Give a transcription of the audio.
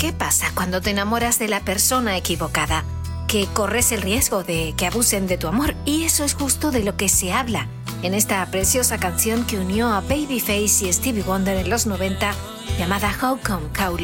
¿qué pasa cuando te enamoras de la persona equivocada? Que corres el riesgo de que abusen de tu amor, y eso es justo de lo que se habla en esta preciosa canción que unió a Babyface y Stevie Wonder en los 90, llamada How Come Cowley.